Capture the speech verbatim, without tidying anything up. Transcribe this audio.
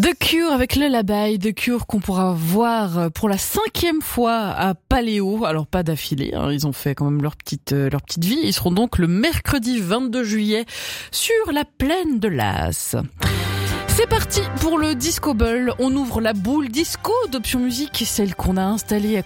The Cure avec Lullaby, The Cure qu'on pourra voir pour la cinquième fois à Paléo. Alors pas d'affilée, hein, ils ont fait quand même leur petite euh, leur petite vie. Ils seront donc le mercredi vingt-deux juillet sur la plaine de Las. C'est parti pour le Disco Ball. On ouvre la boule disco d'Option Musique, celle qu'on a installée à